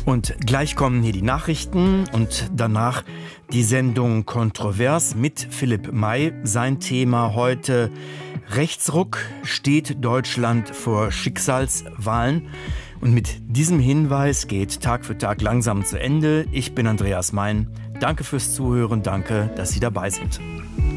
Und gleich kommen hier die Nachrichten und danach die Sendung Kontrovers mit Philipp May. Sein Thema heute: Rechtsruck, steht Deutschland vor Schicksalswahlen? Und mit diesem Hinweis geht Tag für Tag langsam zu Ende. Ich bin Andreas Mein. Danke fürs Zuhören, danke, dass Sie dabei sind.